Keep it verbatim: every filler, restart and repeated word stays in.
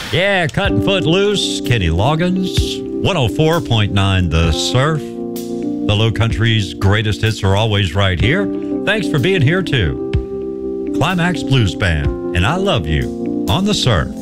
Yeah, cutting foot loose. Kenny Loggins, one oh four point nine The Surf. The Low Country's greatest hits are always right here. Thanks for being here, too. Climax Blues Band, and I Love You on The Surf.